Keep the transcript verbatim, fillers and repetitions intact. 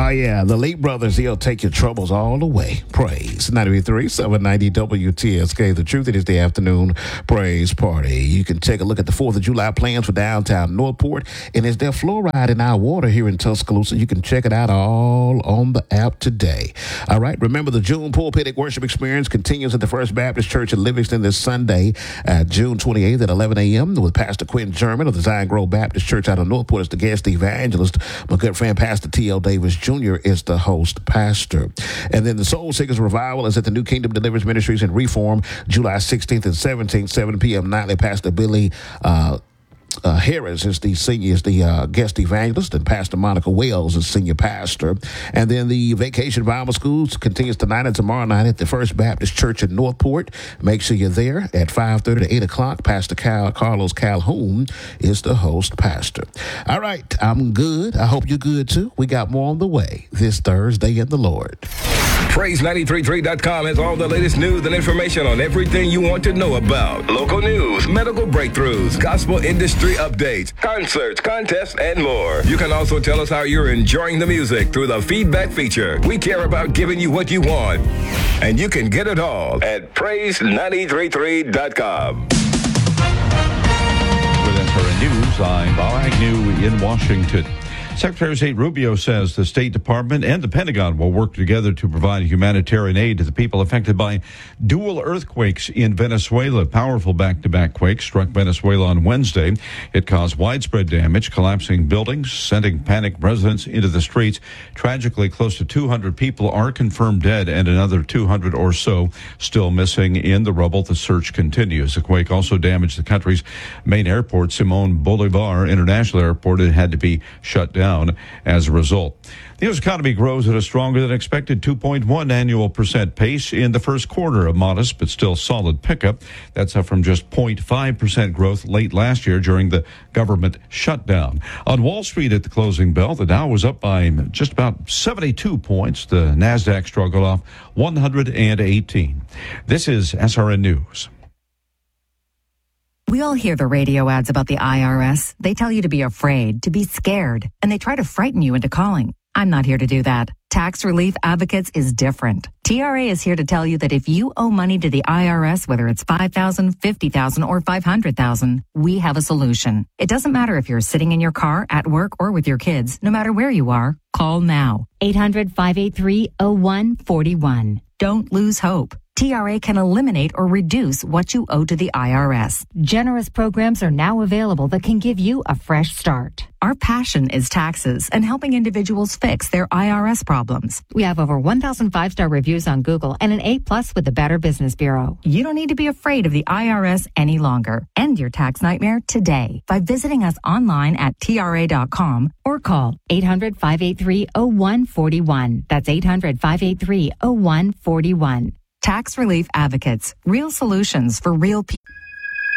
Oh, yeah. The Lee Brothers, he'll take your troubles all the way. Praise. ninety-three point three, seven ninety W T S K. The truth, it is the afternoon praise party. You can take a look at the fourth of July plans for downtown Northport. And is there fluoride in our water here in Tuscaloosa? You can check it out all on the app today. All right. Remember, the June Pulpit Worship Experience continues at the First Baptist Church in Livingston this Sunday, uh, June twenty-eighth at eleven a.m. with Pastor Quinn German of the Zion Grove Baptist Church out of Northport as the guest evangelist. My good friend, Pastor T L. Davis Junior is the host pastor. And then the Soul Seekers Revival is at the New Kingdom Deliverance Ministries in Reform, July sixteenth and seventeenth, seven p.m. nightly. Pastor Billy uh Uh, Harris is the senior, is the uh, guest evangelist, and Pastor Monica Wells is senior pastor. And then the Vacation Bible Schools continues tonight and tomorrow night at the First Baptist Church in Northport. Make sure you're there at five thirty to eight o'clock. Pastor Cal, Carlos Calhoun is the host pastor. All right, I'm good. I hope you're good too. We got more on the way this Thursday in the Lord. Praise nine three three dot com has all the latest news and information on everything you want to know about. Local news, medical breakthroughs, gospel industry updates, concerts, contests, and more. You can also tell us how you're enjoying the music through the feedback feature. We care about giving you what you want, and you can get it all at praise nine three three dot com. With S R N News, I'm Bob Agnew in Washington. Secretary of State Rubio says the State Department and the Pentagon will work together to provide humanitarian aid to the people affected by dual earthquakes in Venezuela. Powerful back-to-back quakes struck Venezuela on Wednesday. It caused widespread damage, collapsing buildings, sending panicked residents into the streets. Tragically, close to two hundred people are confirmed dead and another two hundred or so still missing in the rubble. The search continues. The quake also damaged the country's main airport, Simon Bolivar International Airport. It had to be shut down as a result. The U S economy grows at a stronger than expected two point one annual percent pace in the first quarter, a modest but still solid pickup. That's up from just zero point five percent growth late last year during the government shutdown. On Wall Street at the closing bell, the Dow was up by just about seventy-two points. The NASDAQ struggled off one hundred eighteen. This is S R N News. We all hear the radio ads about the I R S. They tell you to be afraid, to be scared, and they try to frighten you into calling. I'm not here to do that. Tax Relief Advocates is different. T R A is here to tell you that if you owe money to the I R S, whether it's five thousand dollars, fifty thousand dollars, or five hundred thousand dollars, we have a solution. It doesn't matter if you're sitting in your car, at work, or with your kids. No matter where you are, call now. eight hundred, five eight three, oh one four one. Don't lose hope. T R A can eliminate or reduce what you owe to the I R S. Generous programs are now available that can give you a fresh start. Our passion is taxes and helping individuals fix their I R S problems. We have over one thousand five-star reviews on Google and an A plus with the Better Business Bureau. You don't need to be afraid of the I R S any longer. End your tax nightmare today by visiting us online at T R A dot com or call eight hundred, five eight three, oh one four one. That's eight hundred, five eight three, oh one four one. Tax Relief Advocates. Real solutions for real people.